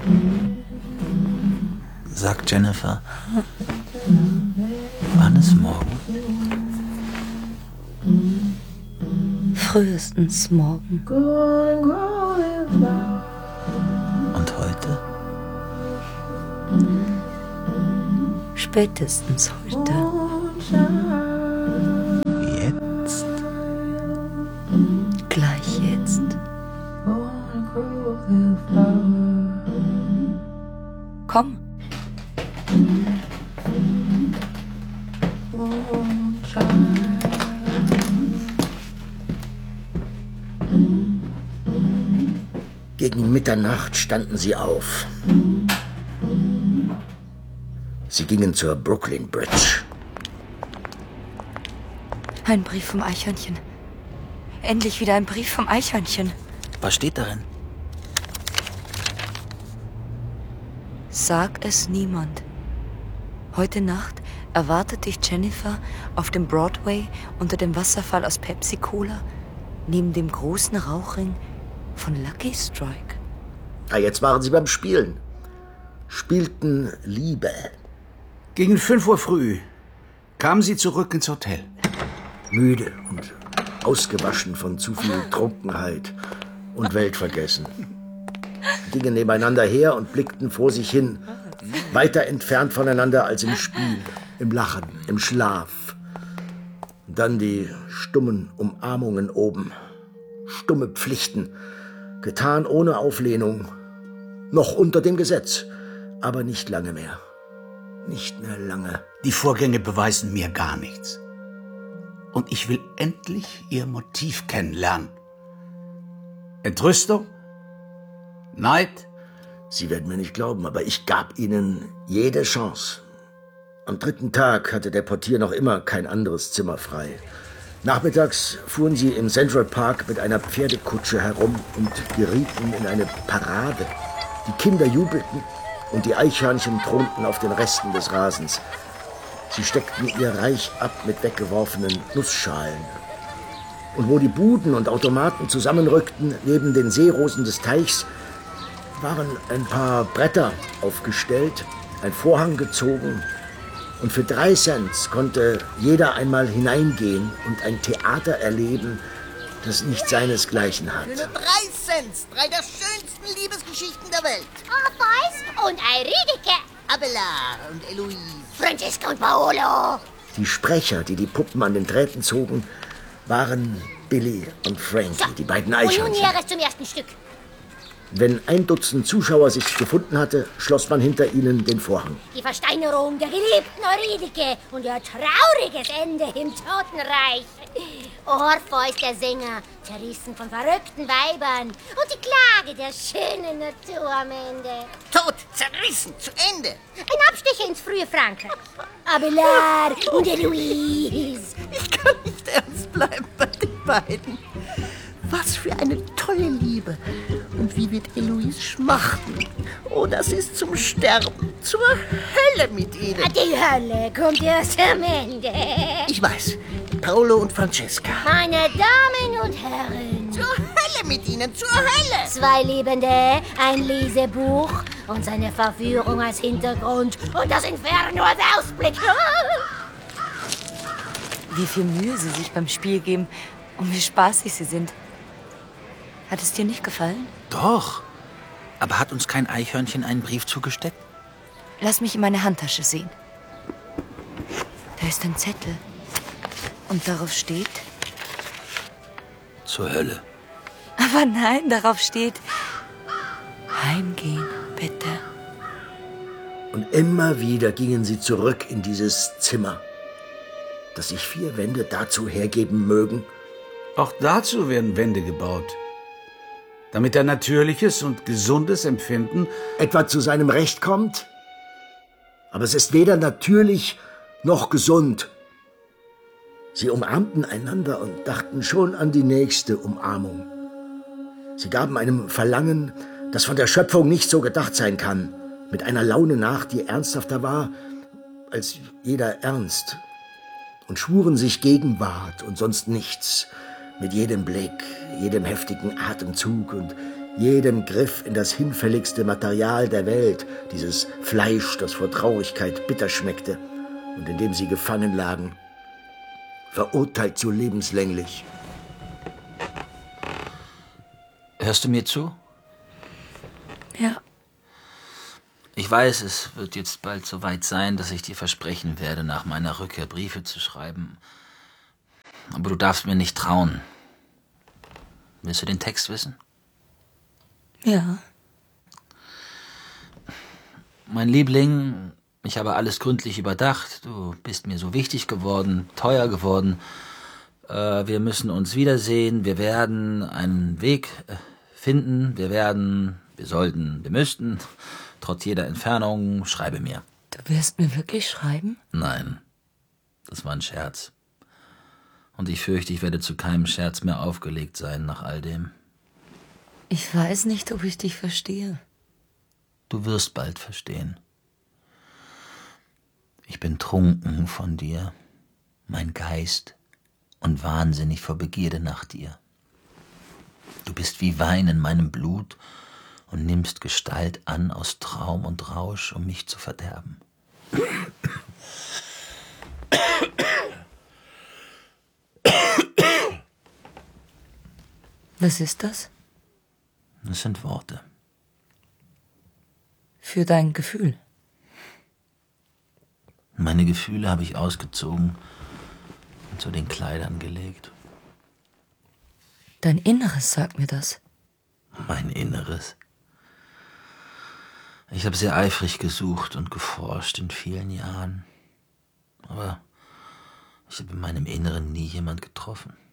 Sagt Jennifer, wann ist morgen? Frühestens morgen. Und heute? Spätestens heute. Jetzt? Gleich jetzt. Komm. Gegen Mitternacht standen sie auf. Sie gingen zur Brooklyn Bridge. Ein Brief vom Eichhörnchen. Endlich wieder ein Brief vom Eichhörnchen. Was steht darin? Sag es niemand. Heute Nacht erwartet dich Jennifer auf dem Broadway unter dem Wasserfall aus Pepsi-Cola neben dem großen Rauchring von Lucky Strike. Jetzt waren sie beim Spielen. Spielten Liebe. Gegen 5 Uhr früh kamen sie zurück ins Hotel. Müde und ausgewaschen von zu viel Trunkenheit und Weltvergessen. Sie gingen nebeneinander her und blickten vor sich hin, weiter entfernt voneinander als im Spiel, im Lachen, im Schlaf. Und dann die stummen Umarmungen oben, stumme Pflichten, getan ohne Auflehnung, noch unter dem Gesetz, aber nicht lange mehr. Nicht mehr lange. Die Vorgänge beweisen mir gar nichts. Und ich will endlich ihr Motiv kennenlernen. Entrüstung? Neid? Sie werden mir nicht glauben, aber ich gab ihnen jede Chance. Am 3. Tag hatte der Portier noch immer kein anderes Zimmer frei. Nachmittags fuhren sie im Central Park mit einer Pferdekutsche herum und gerieten in eine Parade. Die Kinder jubelten und die Eichhörnchen thronten auf den Resten des Rasens. Sie steckten ihr Reich ab mit weggeworfenen Nussschalen. Und wo die Buden und Automaten zusammenrückten, neben den Seerosen des Teichs, waren ein paar Bretter aufgestellt, ein Vorhang gezogen. Und für 3 Cent konnte jeder einmal hineingehen und ein Theater erleben, das nicht seinesgleichen hat. Für nur 3 Cent, 3 der schönsten Liebesgeschichten der Welt. Orpheus und Eurydike. Abelard und Eloise. Francesca und Paolo. Die Sprecher, die die Puppen an den Drähten zogen, waren Billy und Frankie, die beiden Und nun Eichhörnchen. Näheres zum ersten Stück. Wenn 1 Dutzend Zuschauer sich gefunden hatte, schloss man hinter ihnen den Vorhang. Die Versteinerung der geliebten Eurydike und ihr trauriges Ende im Totenreich. Orpheus, der Sänger, zerrissen von verrückten Weibern. Und die Klage der schönen Natur am Ende. Tot, zerrissen, zu Ende. Ein Abstecher ins frühe Frankreich. Abelard und Eloise. Ich kann nicht ernst bleiben bei den beiden. Was für eine tolle Liebe. Und wie wird Eloise schmachten. Oh, das ist zum Sterben, zur Hölle mit ihnen. Die Hölle kommt erst am Ende. Ich weiß, Paolo und Francesca. Meine Damen und Herren. Zur Hölle mit ihnen, zur Hölle. 2 Liebende, ein Lesebuch und seine Verführung als Hintergrund und das Inferno als Ausblick. Wie viel Mühe sie sich beim Spiel geben und wie spaßig sie sind. Hat es dir nicht gefallen? Doch. Aber hat uns kein Eichhörnchen einen Brief zugesteckt? Lass mich in meine Handtasche sehen. Da ist ein Zettel. Und darauf steht... Zur Hölle. Aber nein, darauf steht... Heimgehen, bitte. Und immer wieder gingen sie zurück in dieses Zimmer, das sich 4 Wände dazu hergeben mögen. Auch dazu werden Wände gebaut. Damit ein natürliches und gesundes Empfinden Etwa zu seinem Recht kommt. Aber es ist weder natürlich noch gesund. Sie umarmten einander und dachten schon an die nächste Umarmung. Sie gaben einem Verlangen, das von der Schöpfung nicht so gedacht sein kann, mit einer Laune nach, die ernsthafter war als jeder Ernst, und schwuren sich Gegenwart und sonst nichts, mit jedem Blick, jedem heftigen Atemzug und jedem Griff in das hinfälligste Material der Welt, dieses Fleisch, das vor Traurigkeit bitter schmeckte und in dem sie gefangen lagen, verurteilt zu lebenslänglich. Hörst du mir zu? Ja. Ich weiß, es wird jetzt bald so weit sein, dass ich dir versprechen werde, nach meiner Rückkehr Briefe zu schreiben. Aber du darfst mir nicht trauen. Willst du den Text wissen? Ja. Mein Liebling, ich habe alles gründlich überdacht. Du bist mir so wichtig geworden, teuer geworden. Wir müssen uns wiedersehen. Wir werden einen Weg finden. Wir sollten, wir müssten. Trotz jeder Entfernung, schreibe mir. Du wirst mir wirklich schreiben? Nein, das war ein Scherz. Und ich fürchte, ich werde zu keinem Scherz mehr aufgelegt sein nach all dem. Ich weiß nicht, ob ich dich verstehe. Du wirst bald verstehen. Ich bin trunken von dir, mein Geist, und wahnsinnig vor Begierde nach dir. Du bist wie Wein in meinem Blut und nimmst Gestalt an aus Traum und Rausch, um mich zu verderben. Was ist das? Das sind Worte. Für dein Gefühl. Meine Gefühle habe ich ausgezogen und zu den Kleidern gelegt. Dein Inneres sagt mir das. Mein Inneres. Ich habe sehr eifrig gesucht und geforscht in vielen Jahren. Aber ich habe in meinem Inneren nie jemand getroffen.